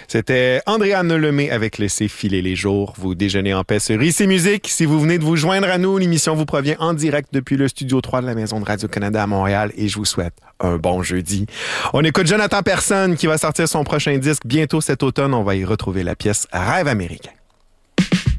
C'était Andréane Lemay avec Laissez filer les jours. Vous déjeunez en paix sur Ici Musique. Si vous venez de vous joindre à nous, l'émission vous provient en direct depuis le studio 3 de la Maison de Radio-Canada à Montréal et je vous souhaite un bon jeudi. On écoute Jonathan Personne qui va sortir son prochain disque bientôt cet automne. On va y retrouver la pièce Rêve américain.